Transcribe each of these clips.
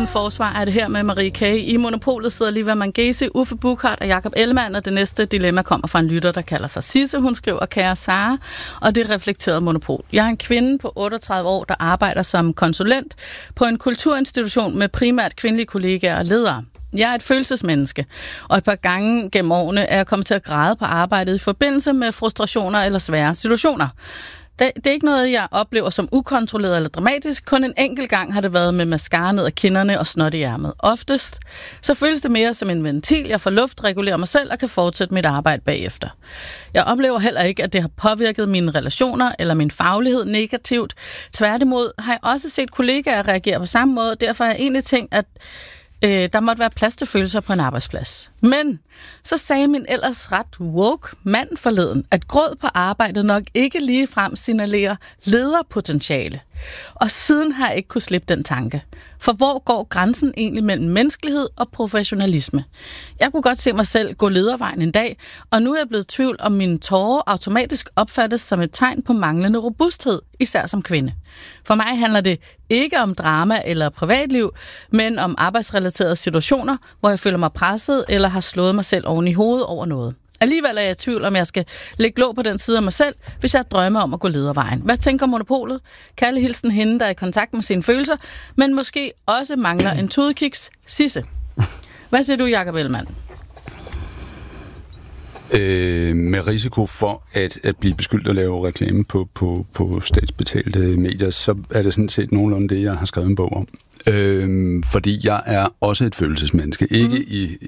forsvar er det her med Marie K. I Monopolet sidder Liva Mangesi, Uffe Buchhardt og Jakob Ellemann, og det næste dilemma kommer fra en lytter, der kalder sig Sisse. Hun skriver, kære Sara, og det reflekterede monopol. Jeg er en kvinde på 38 år, der arbejder som konsulent på en kulturinstitution med primært kvindelige kollegaer og ledere. Jeg er et følelsesmenneske, og et par gange gennem årene er jeg kommet til at græde på arbejdet i forbindelse med frustrationer eller svære situationer. Det er ikke noget, jeg oplever som ukontrolleret eller dramatisk. Kun en enkelt gang har det været med mascara ned ad kinderne og snot i ærmet. Oftest så føles det mere som en ventil. Jeg får luft, regulerer mig selv og kan fortsætte mit arbejde bagefter. Jeg oplever heller ikke, at det har påvirket mine relationer eller min faglighed negativt. Tværtimod har jeg også set kollegaer reagere på samme måde, og derfor har jeg egentlig tænkt, at der måtte være plads til følelser på en arbejdsplads. Men så sagde min ellers ret woke mand forleden, at gråd på arbejdet nok ikke ligefrem signalerer lederpotentiale. Og siden har jeg ikke kunne slippe den tanke. For hvor går grænsen egentlig mellem menneskelighed og professionalisme? Jeg kunne godt se mig selv gå ledervejen en dag, og nu er jeg blevet i tvivl om mine tårer automatisk opfattes som et tegn på manglende robusthed, især som kvinde. For mig handler det ikke om drama eller privatliv, men om arbejdsrelaterede situationer, hvor jeg føler mig presset eller har slået mig selv oven i hovedet over noget. Alligevel er jeg i tvivl, om jeg skal lægge låg på den side af mig selv, hvis jeg drømmer om at gå ledervejen. Hvad tænker Monopolet? Kærlig hilsen hende, der er i kontakt med sine følelser, men måske også mangler en tudekiks. Sisse. Hvad siger du, Jakob Ellemann? Med risiko for at blive beskyldt at lave reklame på statsbetalte medier, så er det sådan set nogenlunde det, jeg har skrevet en bog om. Fordi jeg er også et følelsesmenneske. Ikke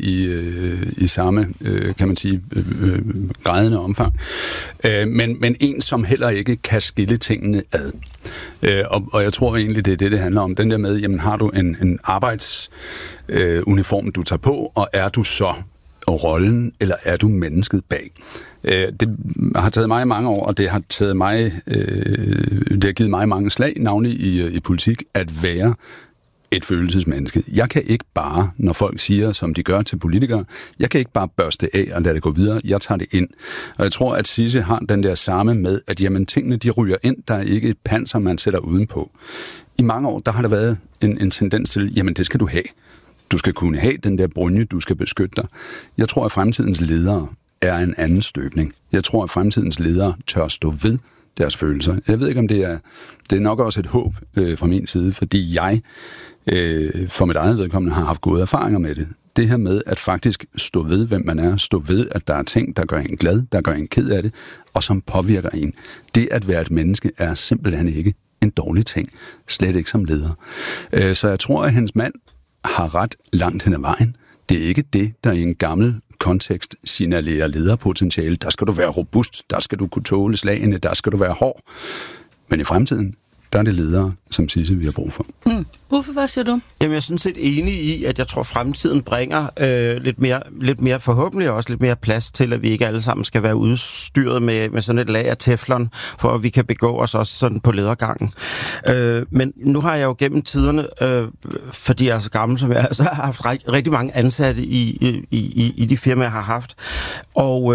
i samme, kan man sige, grædende omfang. Men en, som heller ikke kan skille tingene ad. Og jeg tror egentlig, det er det handler om. Den der med, jamen har du en arbejdsuniform, du tager på, og er du så rollen, eller er du mennesket bag? Det har taget mig mange år, og det har taget mig, det har givet mig mange slag, navnlig i politik, at være et følelsesmenneske. Jeg kan ikke bare, når folk siger, som de gør til politikere, jeg kan ikke bare børste af og lade det gå videre. Jeg tager det ind. Og jeg tror, at Sisse har den der samme med, at jamen, tingene de ryger ind. Der er ikke et panser, man sætter udenpå. I mange år, der har der været en tendens til, jamen det skal du have. Du skal kunne have den der brynje, du skal beskytte dig. Jeg tror, at fremtidens ledere er en anden støbning. Jeg tror, at fremtidens ledere tør stå ved deres følelser. Jeg ved ikke, om det er nok også et håb fra min side, fordi jeg for mit eget vedkommende har haft gode erfaringer med det. Det her med at faktisk stå ved, hvem man er, stå ved, at der er ting, der gør en glad, der gør en ked af det, og som påvirker en. Det at være et menneske er simpelthen ikke en dårlig ting. Slet ikke som leder. Så jeg tror, at hendes mand har ret langt hen ad vejen. Det er ikke det, der i en gammel kontekst signalerer lederpotentiale. Der skal du være robust, der skal du kunne tåle slagene, der skal du være hård. Men i fremtiden, der er det ledere, som Sisse, vi har brug for. Uffe, hvad siger du? Jamen, jeg er sådan set enig i, at jeg tror, fremtiden bringer lidt mere forhåbentlig også lidt mere plads til, at vi ikke alle sammen skal være udstyret med sådan et lag af teflon, for at vi kan begå os også sådan på ledergangen. Men nu har jeg jo gennem tiderne, fordi jeg er så gammel som jeg er, så har jeg haft rigtig mange ansatte i de firmaer, jeg har haft. Og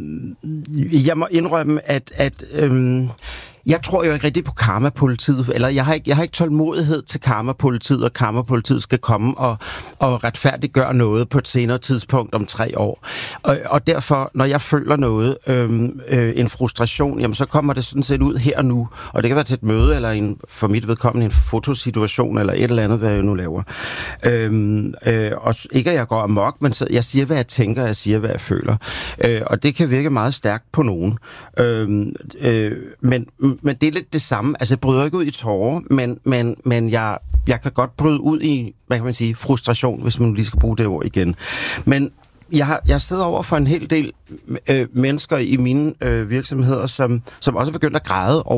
jeg må indrømme, at jeg tror jo ikke rigtig på karmapolitiet, eller jeg har ikke tålmodighed til karmapolitiet, og karmapolitiet skal komme og retfærdiggøre noget på et senere tidspunkt om 3 år. Og derfor, når jeg føler noget, en frustration, jamen så kommer det sådan set ud her og nu, og det kan være til et møde, eller for mit vedkommende en fotosituation, eller et eller andet, hvad jeg nu laver. Og ikke at jeg går amok, men så jeg siger, hvad jeg tænker, jeg siger, hvad jeg føler. Og det kan virke meget stærkt på nogen. Men det er lidt det samme. Altså, jeg bryder ikke ud i tårer, men jeg kan godt bryde ud i, hvad kan man sige, frustration, hvis man lige skal bruge det ord igen. Men jeg sidder over for en hel del mennesker i mine virksomheder, som også er begyndt at græde